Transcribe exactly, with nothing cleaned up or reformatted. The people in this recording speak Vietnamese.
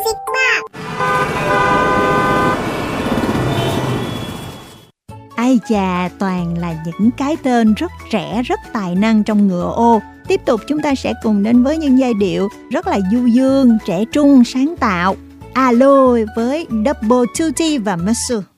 Music Box. Ai chà, toàn là những cái tên rất trẻ, rất tài năng trong ngựa ô. Tiếp tục chúng ta sẽ cùng đến với những giai điệu rất là du dương, trẻ trung, sáng tạo. Alo với Double Tutti và Musu.